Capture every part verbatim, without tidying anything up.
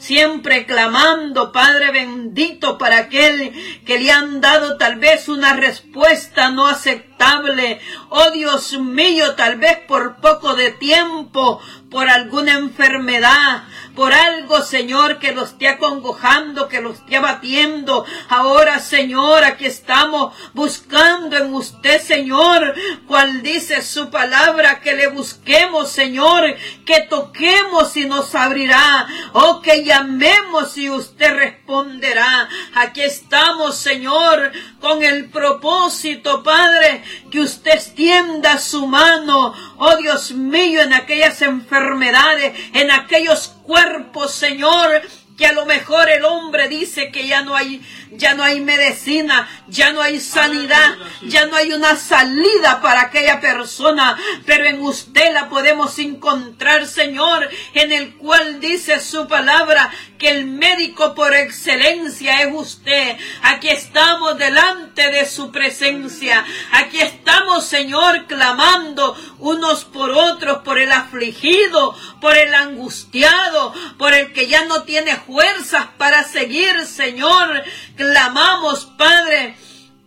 siempre clamando, Padre bendito, para aquel que le han dado tal vez una respuesta no aceptable. Oh Dios mío, tal vez por poco de tiempo, por alguna enfermedad, por algo, Señor, que los esté acongojando, que los esté abatiendo. Ahora, Señor, aquí estamos buscando en usted, Señor, cual dice su palabra, que le busquemos, Señor, que toquemos y nos abrirá. Oh, que llamemos y usted responderá. Aquí estamos, Señor, con el propósito, Padre, que usted extienda su mano, oh Dios mío, en aquellas enfermedades, en aquellos cuerpos, Señor, que a lo mejor el hombre dice que ya no hay, ya no hay medicina, ya no hay sanidad, ya no hay una salida para aquella persona, pero en usted la podemos encontrar, Señor, en el cual dice su palabra que el médico por excelencia es usted. Aquí estamos delante de su presencia, aquí estamos, Señor, clamando unos por otros, por el afligido, por el angustiado, por el que ya no tiene fuerzas para seguir, Señor. Clamamos, Padre,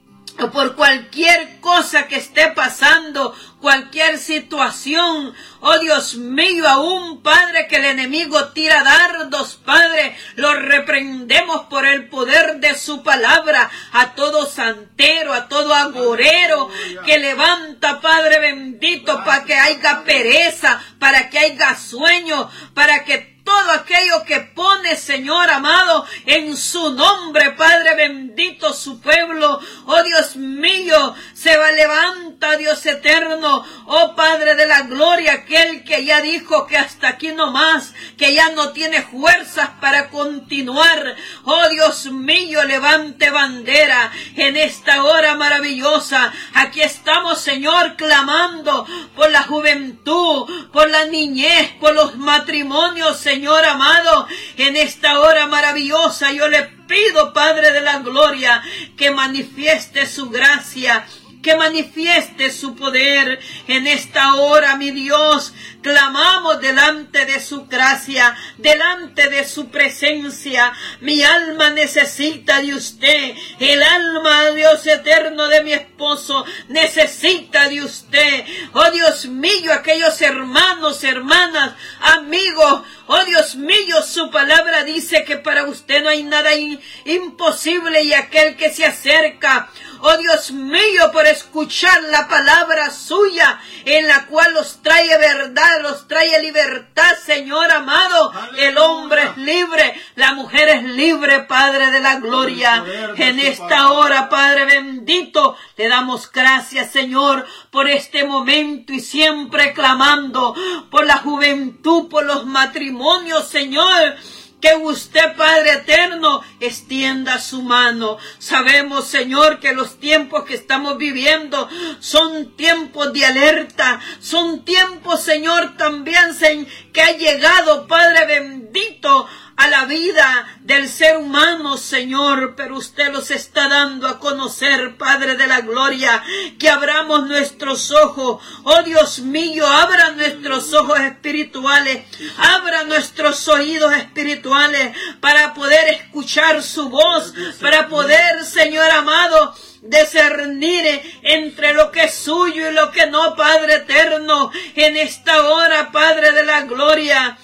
por cualquier cosa que esté pasando, cualquier situación, oh Dios mío, aún, Padre, que el enemigo tira dardos, Padre, lo reprendemos por el poder de su palabra, a todo santero, a todo agorero que levanta, Padre bendito, para que haya pereza, para que haya sueño, para que todo aquello que pone, Señor amado, en su nombre, Padre bendito, su pueblo, oh Dios mío, se va, levanta, Dios eterno, oh Padre de la gloria, aquel que ya dijo que hasta aquí no más, que ya no tiene fuerzas para continuar. Oh Dios mío, levante bandera en esta hora maravillosa. Aquí estamos, Señor, clamando por la juventud, por la niñez, por los matrimonios, Señor. Señor amado, en esta hora maravillosa yo le pido, Padre de la gloria, que manifieste su gracia, que manifieste su poder. En esta hora, mi Dios, clamamos delante de su gracia, delante de su presencia. Mi alma necesita de usted, el alma, Dios eterno, de mi esposo necesita de usted. Oh Dios mío, aquellos hermanos, hermanas, amigos, oh Dios mío, su palabra dice que para usted no hay nada in- imposible, y aquel que se acerca, oh Dios mío, por escuchar la palabra suya, en la cual los trae verdad, los trae libertad, Señor amado. ¡Aleluya! El hombre es libre, la mujer es libre, Padre de la gloria. En esta hora, Padre bendito, le damos gracias, Señor, por este momento, y siempre clamando por la juventud, por los matrimonios, Señor. Que usted, Padre eterno, extienda su mano. Sabemos, Señor, que los tiempos que estamos viviendo son tiempos de alerta, son tiempos, Señor, también que ha llegado, Padre bendito, a la vida del ser humano, Señor, pero usted los está dando a conocer, Padre de la gloria, que abramos nuestros ojos. Oh Dios mío, abra nuestros ojos espirituales, abra nuestros oídos espirituales para poder escuchar su voz, para poder, Señor amado, discernir entre lo que es suyo y lo que no, Padre eterno. En esta hora, Padre de la gloria,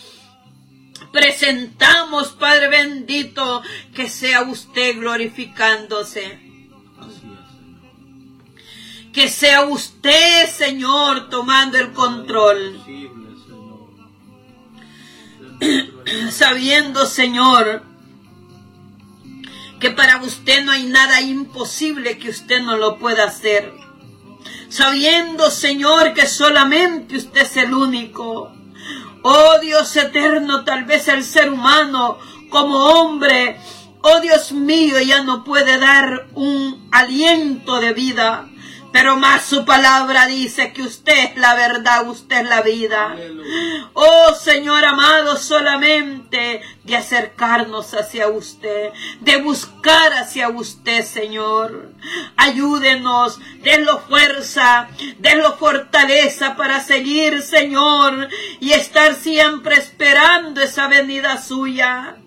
presentamos, Padre bendito, que sea usted glorificándose. Que sea usted, Señor, tomando el control. Sabiendo, Señor, que para usted no hay nada imposible que usted no lo pueda hacer. Sabiendo, Señor, que solamente usted es el único. Oh Dios eterno, tal vez el ser humano como hombre, oh Dios mío, ya no puede dar un aliento de vida, pero más su palabra dice que usted es la verdad, usted es la vida. Aleluya. Oh Señor amado, solamente de acercarnos hacia usted, de buscar hacia usted, Señor. Ayúdenos, denlo fuerza, denlo fortaleza para seguir, Señor, y estar siempre esperando esa venida suya.